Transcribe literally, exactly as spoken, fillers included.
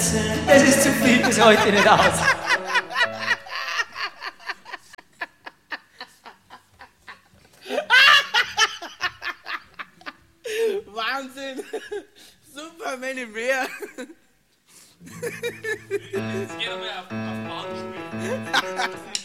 erzählen. Das ist zu viel bis heute nicht aus. Wahnsinn! Super, meine Bär! Jetzt geh doch mal auf, auf Band spielen.